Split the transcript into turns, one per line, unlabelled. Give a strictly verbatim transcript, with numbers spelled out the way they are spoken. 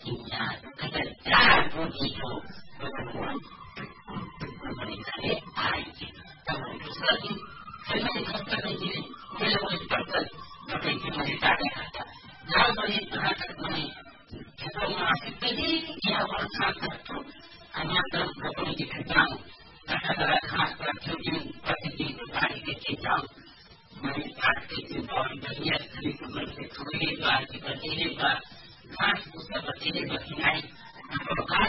Intinya kita jago itu pertemuan mengenai air. Kalau itu lagi, saya mengatakan ini, saya mengatakan maka itu mereka kata. Jangan mengatakan ini. Kita masih tadi di awal saat itu hanya dalam berpolitik tentang kata-kata khas bertujuan positif bagi kita. Mereka itu orang banyak dari kementerian keluarga, kita ini bah khas seperti ini bagi